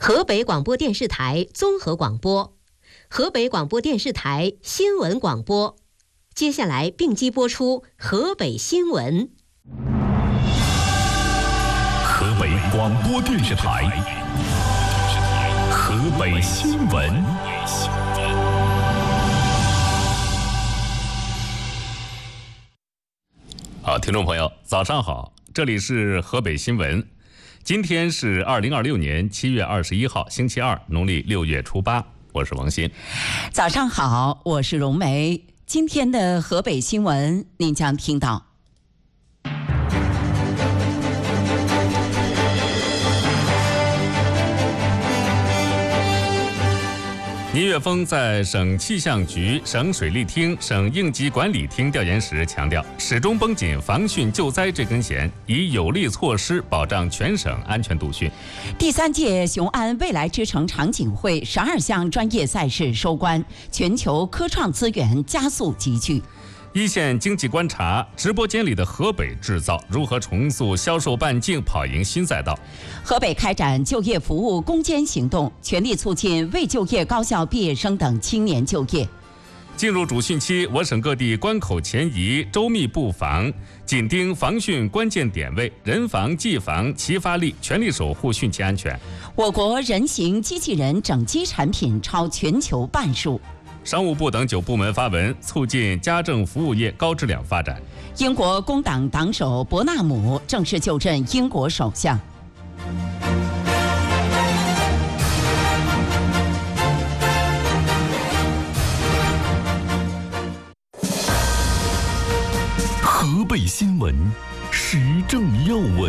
河北广播电视台综合广播，河北广播电视台新闻广播。接下来并机播出河北新闻。 河北广播电视台河北新闻。好，听众朋友，早上好，这里是河北新闻。今天是2026年7月21号，星期二，农历6月初8，我是王鑫。 早上好，我是荣梅。今天的河北新闻，您将听到。 倪岳峰在省气象局、省水利厅、省应急管理厅调研时强调，始终绷紧防汛救灾这根弦，以有力措施保障全省安全度汛。 第3届雄安未来之城场景会12项专业赛事收官，全球科创资源加速集聚。 一线经济观察，直播间里的河北制造如何重塑销售半径，跑赢新赛道。 河北开展就业服务攻坚行动，全力促进未就业高校毕业生等青年就业。 进入主汛期，我省各地关口前移，周密布防，紧盯防汛关键点位，人防技防齐发力，全力守护汛期安全。 我国人形机器人整机产品超全球半数。 商务部等9部门发文，促进家政服务业高质量发展。 英国工党党首伯纳姆正式就任英国首相。 河北新闻，时政要闻。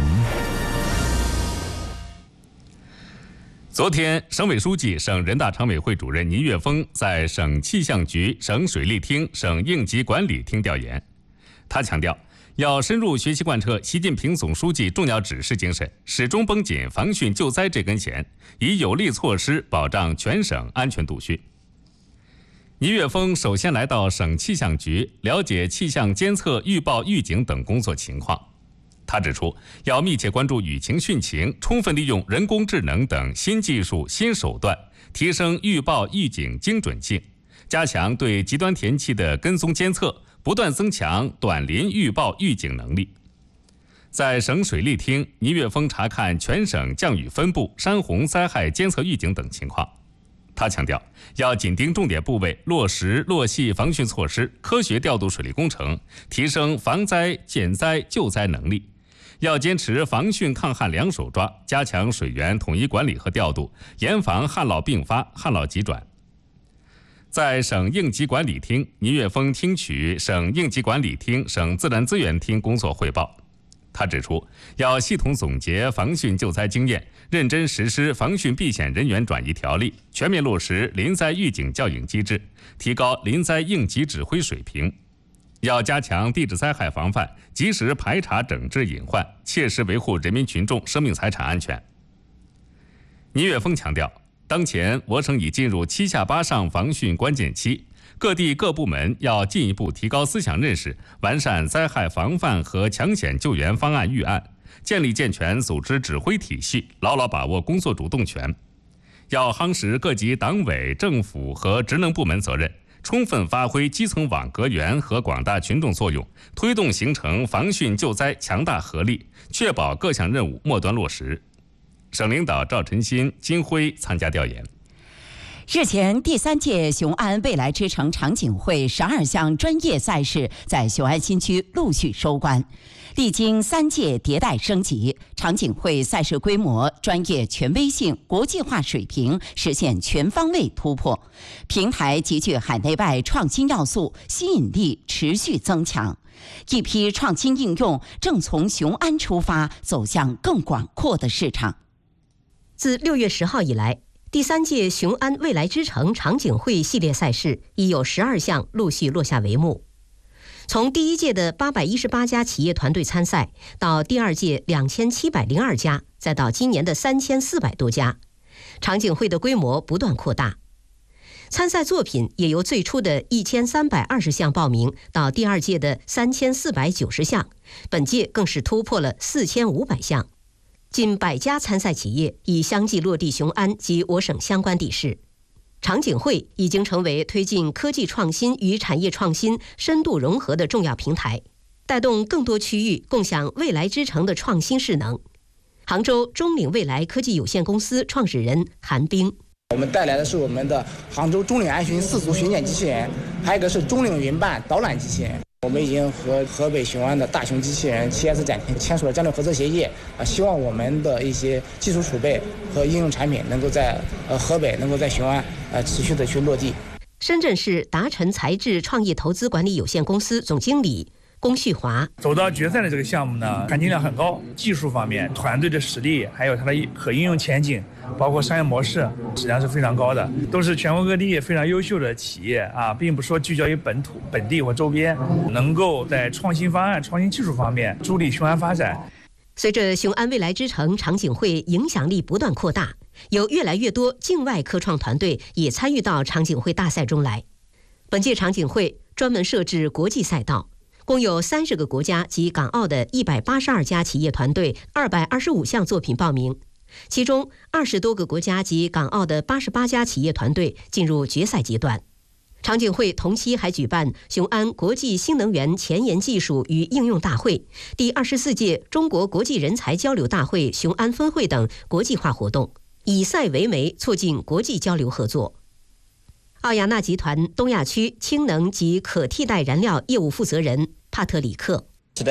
昨天，省委书记、省人大常委会主任倪岳峰在省气象局、省水利厅、省应急管理厅调研。他强调，要深入学习贯彻习近平总书记重要指示精神，始终绷紧防汛救灾这根弦，以有力措施保障全省安全度汛。倪岳峰首先来到省气象局，了解气象监测、预报、预警等工作情况。他指出，要密切关注雨情汛情，充分利用人工智能等新技术、新手段，提升预报预警精准性，加强对极端天气的跟踪监测，不断增强短临预报预警能力。在省水利厅，倪岳峰查看全省降雨分布、山洪灾害监测预警等情况。他强调，要紧盯重点部位，落实落细防汛措施，科学调度水利工程，提升防灾、减灾、救灾能力。要坚持防汛抗旱两手抓，加强水源统一管理和调度，严防旱涝并发、旱涝急转。在省应急管理厅，倪岳峰听取省应急管理厅、省自然资源厅工作汇报。他指出，要系统总结防汛救灾经验，认真实施防汛避险人员转移条例，全面落实临灾预警校应机制，提高临灾应急指挥水平。要加强地质灾害防范，及时排查整治隐患，切实维护人民群众生命财产安全。倪岳峰强调，当前我省已进入7下8上防汛关键期，各地各部门要进一步提高思想认识，完善灾害防范和抢险救援方案预案，建立健全组织指挥体系，牢牢把握工作主动权。要夯实各级党委、政府和职能部门责任，充分发挥基层网格员和广大群众作用，推动形成防汛救灾强大合力，确保各项任务末端落实。省领导赵晨新、金辉参加调研。 日前，第3届雄安未来之城场景会12项专业赛事在雄安新区陆续收官。历经3届迭代升级，场景会赛事规模、专业权威性、国际化水平实现全方位突破，平台集聚海内外创新要素，吸引力持续增强。一批创新应用正从雄安出发，走向更广阔的市场。 自6月10号以来，第3届雄安未来之城场景会系列赛事已有12项陆续落下帷幕。从第1届的818家企业团队参赛，到第2届2702家，再到今年的3400多家，场景会的规模不断扩大。参赛作品也由最初的1320项报名，到第2届的3490项，本届更是突破了4500项。 近100家参赛企业已相继落地雄安及我省相关地市。场景会已经成为推进科技创新与产业创新深度融合的重要平台，带动更多区域共享未来之城的创新势能。杭州中岭未来科技有限公司创始人韩冰： 我们带来的是我们的杭州中岭安巡4足巡检机器人，还有一个是中岭云办导览机器人。我们已经和河北雄安的大雄机器人7S展签署了战略合作协议，希望我们的一些技术储备和应用产品能够在河北，能够在雄安持续的去落地。 深圳市达晨材质创业投资管理有限公司总经理龚旭华： 走到决赛的这个项目呢，含金量很高，技术方面、团队的实力，还有它的可应用前景，包括商业模式，质量是非常高的，都是全国各地非常优秀的企业啊，并不说聚焦于本地或周边，能够在创新方案、创新技术方面助力雄安发展。 随着雄安未来之城场景会影响力不断扩大，有越来越多境外科创团队也参与到场景会大赛中来。本届场景会专门设置国际赛道，共有30个国家及港澳的182家企业团队225项作品报名，其中20多个国家及港澳的88家企业团队进入决赛阶段。场景会同期还举办雄安国际新能源前沿技术与应用大会、第24届中国国际人才交流大会雄安分会等国际化活动，以赛为媒，促进国际交流合作。奥亚纳集团东亚区氢能及可替代燃料业务负责人帕特里克：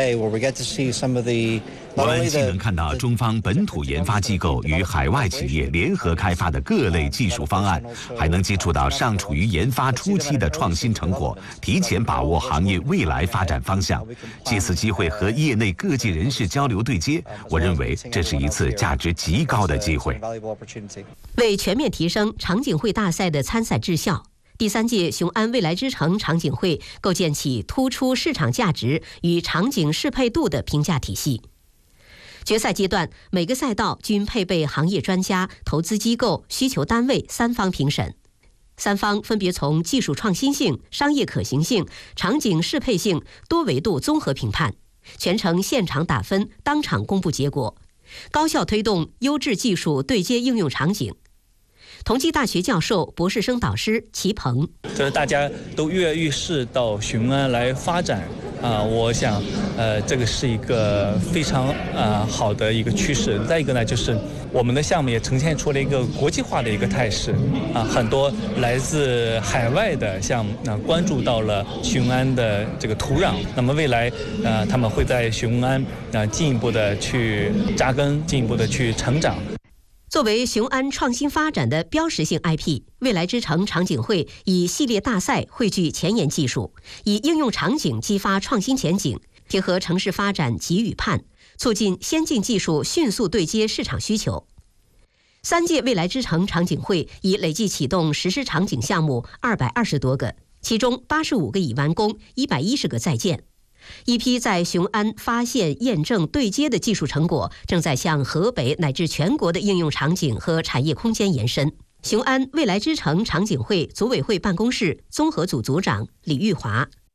我们既能看到中方本土研发机构与海外企业联合开发的各类技术方案，还能接触到尚处于研发初期的创新成果，提前把握行业未来发展方向。借此机会和业内各界人士交流对接，我认为这是一次价值极高的机会。 为全面提升场景会大赛的参赛质效，第3届雄安未来之城场景会构建起突出市场价值与场景适配度的评价体系。决赛阶段，每个赛道均配备行业专家、投资机构、需求单位3方评审。3方分别从技术创新性、商业可行性、场景适配性多维度综合评判，全程现场打分，当场公布结果，高效推动优质技术对接应用场景。同济大学教授、博士生导师齐鹏： 就是大家都跃跃欲试到雄安来发展我想这个是一个非常好的一个趋势。再一个呢，就是我们的项目也呈现出了一个国际化的一个态势很多来自海外的项目关注到了雄安的这个土壤，那么未来他们会在雄安进一步的去扎根，进一步的去成长。 作为雄安创新发展的标识性 IP， 未来之城场景会以系列大赛汇聚前沿技术，以应用场景激发创新前景，贴合城市发展急与盼，促进先进技术迅速对接市场需求。3届未来之城场景会已累计启动实施场景项目220多个，其中85个已完工，110个在建。一批在雄安发现、验证、对接的技术成果，正在向河北乃至全国的应用场景和产业空间延伸。雄安未来之城场景会组委会办公室综合组组长李玉华：